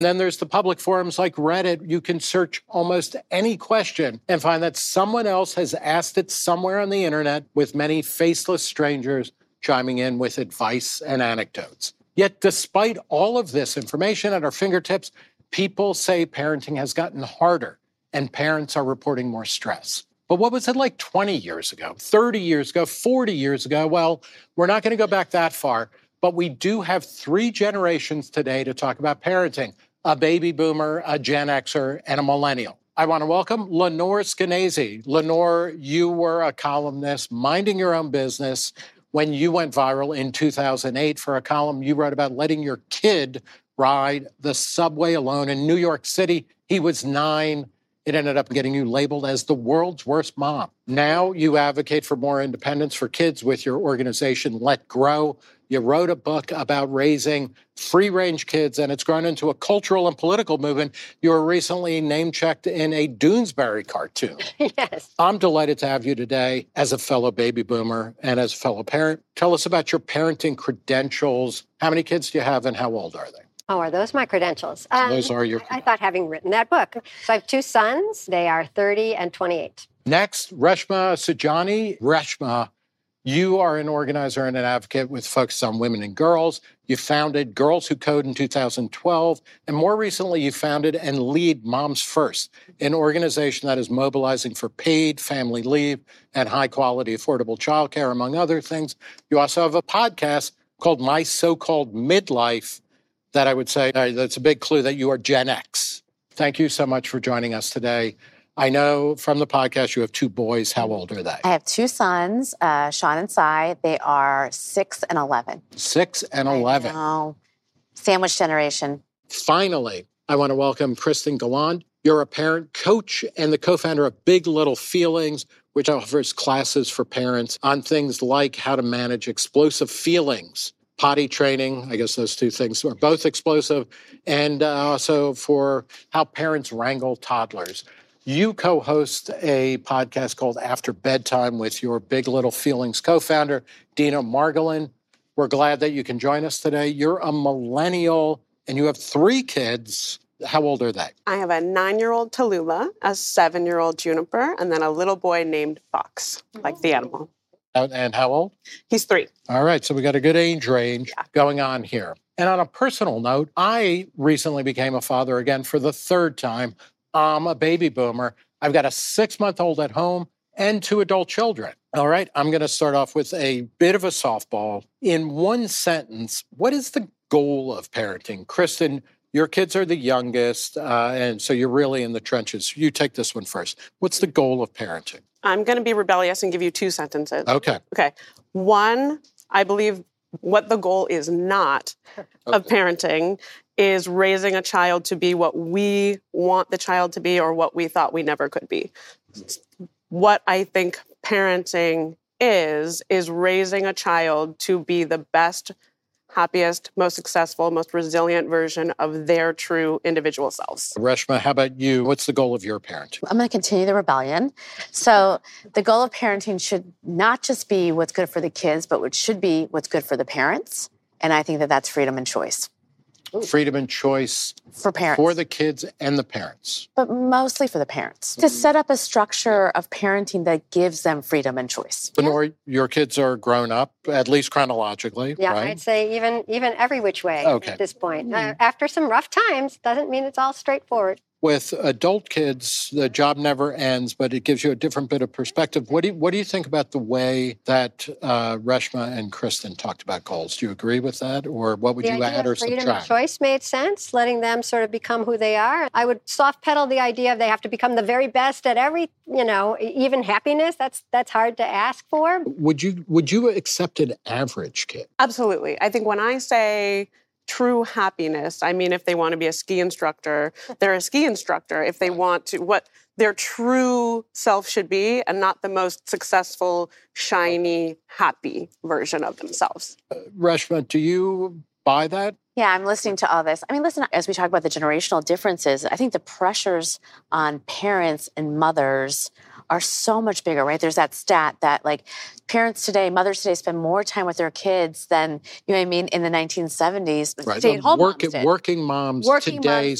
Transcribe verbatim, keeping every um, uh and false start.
Then there's the public forums like Reddit. You can search almost any question and find that someone else has asked it somewhere on the internet, with many faceless strangers chiming in with advice and anecdotes. Yet despite all of this information at our fingertips, people say parenting has gotten harder and parents are reporting more stress. But what was it like twenty years ago, thirty years ago, forty years ago? Well, we're not going to go back that far, but we do have three generations today to talk about parenting: a baby boomer, a Gen Xer, and a millennial. I want to welcome Lenore Skenazy. Lenore, you were a columnist minding your own business when you went viral in two thousand eight for a column you wrote about letting your kid ride the subway alone in New York City. He was nine. It ended up getting you labeled as the world's worst mom. Now you advocate for more independence for kids with your organization, Let Grow. You wrote a book about raising free-range kids, and it's grown into a cultural and political movement. You were recently name-checked in a Doonesbury cartoon. Yes. I'm delighted to have you today as a fellow baby boomer and as a fellow parent. Tell us about your parenting credentials. How many kids do you have, and how old are they? Oh, are those my credentials? Um, Those are your I, I thought, having written that book. So I have two sons. They are thirty and twenty-eight. Next, Reshma Saujani. Reshma, you are an organizer and an advocate with focus on women and girls. You founded Girls Who Code in two thousand twelve, and more recently you founded and lead Moms First, an organization that is mobilizing for paid family leave and high-quality, affordable childcare, among other things. You also have a podcast called My So-Called Midlife that I would say uh, that's a big clue that you are Gen X. Thank you so much for joining us today. I know from the podcast you have two boys. How old are they? I have two sons, uh, Sean and Cy. They are six and eleven. Six and eleven. I know. Sandwich generation. Finally, I want to welcome Kristen Galland. You're a parent coach and the co-founder of Big Little Feelings, which offers classes for parents on things like how to manage explosive feelings, potty training. I guess those two things are both explosive, and uh, also for how parents wrangle toddlers. You co-host a podcast called After Bedtime with your Big Little Feelings co-founder, Dina Margolin. We're glad that you can join us today. You're a millennial and you have three kids. How old are they? I have a nine-year-old Tallulah, a seven-year-old Juniper, and then a little boy named Fox, like the animal. And how old? He's three. All right, so we got a good age range Yeah. going on here. And on a personal note, I recently became a father again for the third time. I'm a baby boomer. I've got a six-month-old at home and two adult children. All right, I'm going to start off with a bit of a softball. In one sentence, what is the goal of parenting? Kristen, your kids are the youngest, uh, and so you're really in the trenches. You take this one first. What's the goal of parenting? I'm going to be rebellious and give you two sentences. Okay. Okay. One, I believe what the goal is not of Okay. parenting is raising a child to be what we want the child to be or what we thought we never could be. What I think parenting is, is raising a child to be the best, happiest, most successful, most resilient version of their true individual selves. Reshma, how about you? What's the goal of your parenting? I'm going to continue the rebellion. So the goal of parenting should not just be what's good for the kids, but what should be what's good for the parents. And I think that that's freedom and choice. Freedom and choice For parents. for the kids and the parents. But mostly for the parents. To set up a structure of parenting that gives them freedom and choice. Lenore, your kids are grown up, at least chronologically, Yeah, right? I'd say even even every which way Okay. at this point. Uh, after some rough times, doesn't mean it's all straightforward. With adult kids, the job never ends, but it gives you a different bit of perspective. What do you, what do you think about the way that uh, Reshma and Kristen talked about goals? Do you agree with that, or what would The you idea add or of freedom and subtract? choice made sense, letting them sort of become who they are. I would soft pedal the idea of they have to become the very best at every, you know, even happiness. That's that's hard to ask for. Would you would you accept an average kid? Absolutely. I think when I say true happiness, I mean, if they want to be a ski instructor, they're a ski instructor. If they want to, what their true self should be, and not the most successful, shiny, happy version of themselves. Reshma, do you buy that? Yeah, I'm listening to all this. I mean, listen, as we talk about the generational differences, I think the pressures on parents and mothers are so much bigger, right? There's that stat that like parents today, mothers today spend more time with their kids than, you know what I mean, in the nineteen seventies. Right. Stay-at-home Work, moms did. working moms Working today moms